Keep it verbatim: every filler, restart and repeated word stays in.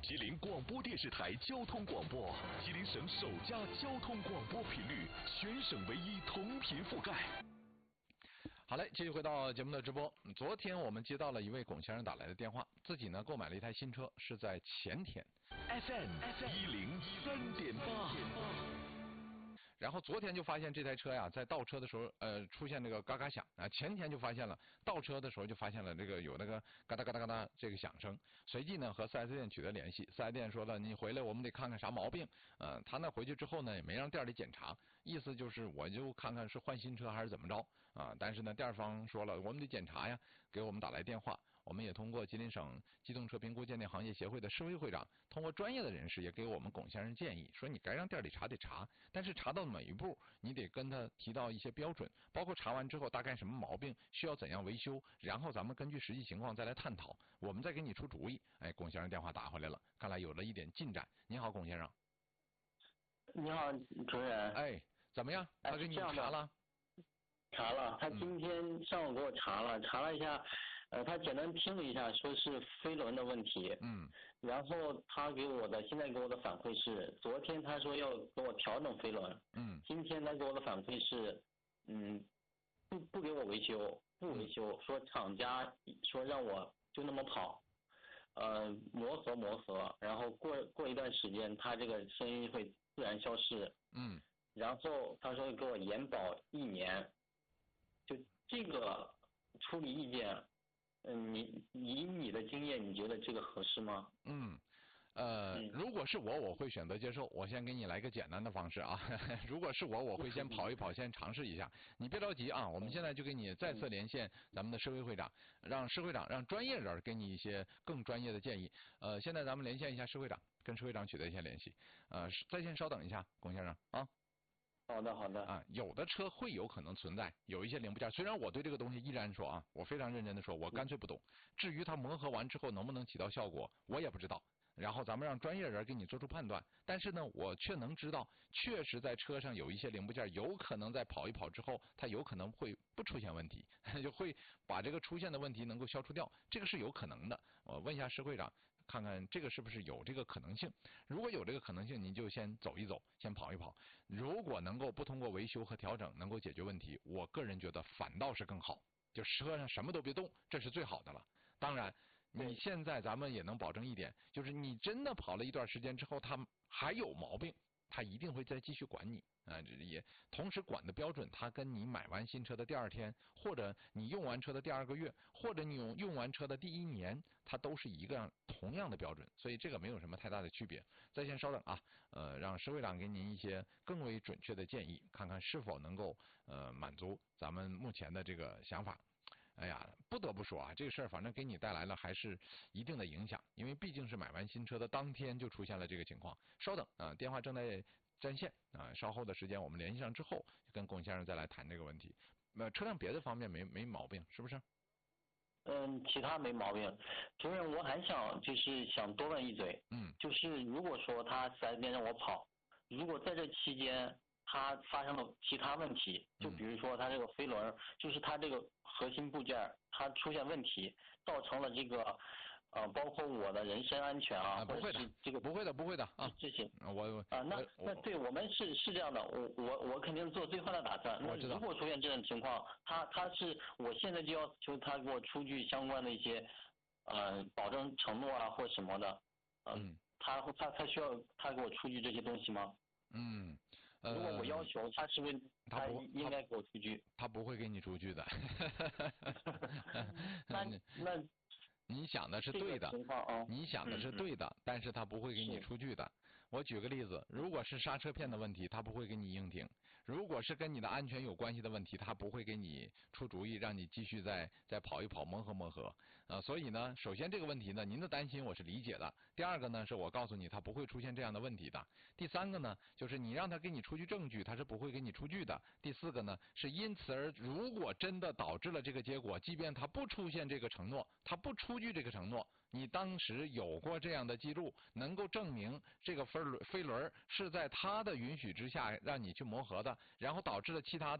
吉林广播电视台交通广播，吉林省首家交通广播频率，全省唯一同频覆盖。 好嘞，继续回到节目的直播。昨天我们接到了一位龚先生打来的电话，自己呢购买了一台新车，是在前天。 F M 一零三点八。 然后昨天就发现这台车呀，在倒车的时候，呃，出现这个嘎嘎响啊。前天就发现了倒车的时候就发现了这个有那个嘎哒嘎哒嘎哒这个响声。随即呢和 四 S 店取得联系， 四 S 店说了，你回来我们得看看啥毛病。呃，他呢回去之后呢也没让店里检查，意思就是我就看看是换新车还是怎么着啊。但是呢店方说了，我们得检查呀，给我们打来电话。我们也通过吉林省机动车评估鉴定行业协会的施辉会长，通过专业的人士也给我们龚先生建议，说你该让店里查得查，但是查到每一步你得跟他提到一些标准，包括查完之后大概什么毛病需要怎样维修，然后咱们根据实际情况再来探讨，我们再给你出主意。哎，龚先生电话打回来了，看来有了一点进展。你好，龚先生。 你好，主任。 哎，怎么样？他给你查了？ 查了，他今天上午给我查了，嗯、查了一下。呃，他简单听了一下，说是飞轮的问题。 嗯。 然后他给我的，现在给我的反馈是，昨天他说要给我调整飞轮。 嗯。 今天他给我的反馈是，嗯，不不给我维修，不维修，说厂家说让我就那么跑，呃，磨合磨合，然后过过一段时间，他这个声音会自然消失。 嗯。 然后他说给我延保一年，就这个处理意见。嗯，你以你的经验，你觉得这个合适吗？ 嗯，呃，嗯、如果是我，我会选择接受。我先给你来个简单的方式啊。如果是我，我会先跑一跑，先尝试一下。你别着急啊，我们现在就给你再次连线咱们的施辉会长，让施会长让专业人给你一些更专业的建议。呃，现在咱们连线一下施会长，跟施会长取得一下联系。呃，在线稍等一下，龚先生啊。 好的，好的啊，有的车会有可能存在有一些零部件，虽然我对这个东西依然说啊，我非常认真的说，我干脆不懂。至于它磨合完之后能不能起到效果，我也不知道。然后咱们让专业人给你做出判断，但是呢，我却能知道，确实在车上有一些零部件，有可能在跑一跑之后，它有可能会不出现问题，就会把这个出现的问题能够消除掉，这个是有可能的。我问一下施会长，看看这个是不是有这个可能性。如果有这个可能性，您就先走一走，先跑一跑。如果能够不通过维修和调整能够解决问题，我个人觉得反倒是更好，就车上什么都别动，这是最好的了。当然你现在咱们也能保证一点，就是你真的跑了一段时间之后，它还有毛病，它一定会再继续管你啊！这也同时管的标准，它跟你买完新车的第二天，或者你用完车的第二个月，或者你用用完车的第一年，它都是一个同样的标准，所以这个没有什么太大的区别。在线稍等啊，呃，让施会长给您一些更为准确的建议，看看是否能够呃满足咱们目前的这个想法。哎呀，不得不说啊，这个事儿反正给你带来了还是一定的影响，因为毕竟是买完新车的当天就出现了这个情况。稍等啊，电话正在占线啊，稍后的时间我们联系上之后，跟龚先生再来谈这个问题。呃，车辆别的方面没没毛病，是不是？ 嗯，其他没毛病。主任，我还想就是想多问一嘴， 嗯， 就是如果说他四 S 店让我跑，如果在这期间它发生了其他问题，就比如说它这个飞轮，就是它这个核心部件它出现问题，造成了这个呃，包括我的人身安全啊， 啊不会的， 这个不会的，不会的啊， 这些我啊，那那对我们是是这样的，我我我肯定做最坏的打算。那如果出现这种情况，他他是我现在就要求他给我出具相关的一些呃保证承诺啊或什么的，呃、嗯，他他他需要他给我出具这些东西吗？ 嗯，呃， 如果我要求，他是不是他应该给我出具？ 他不会给你出具的。 那那你想的是对的， 哦、 你想的是对的，嗯、但是他不会给你出具的。我举个例子，如果是刹车片的问题，他不会给你硬挺；如果是跟你的安全有关系的问题，他不会给你出主意，让你继续再再跑一跑，磨合磨合。呃，所以呢，首先这个问题呢，您的担心我是理解的。第二个呢，是我告诉你，他不会出现这样的问题的。第三个呢，就是你让他给你出具证据，他是不会给你出具的。第四个呢，是因此而如果真的导致了这个结果，即便他不出现这个承诺，他不出具这个承诺，你当时有过这样的记录，能够证明这个飞轮飞轮是在他的允许之下让你去磨合的，然后导致了其他